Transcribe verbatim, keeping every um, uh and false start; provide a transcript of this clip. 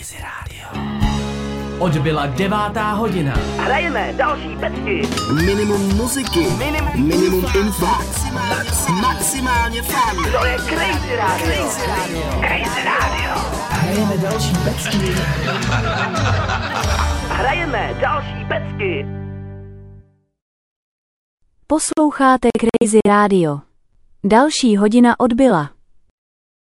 Crazy Radio. Odbyla devátá hodina. Hrajeme další pecky. Minimum muziky, minimum, minimum info, Max, maximálně fun. To je Crazy Radio. Crazy Radio. Crazy Radio. Hrajeme další pecky. Hrajeme další pecky. Posloucháte Crazy Radio. Další hodina odbyla.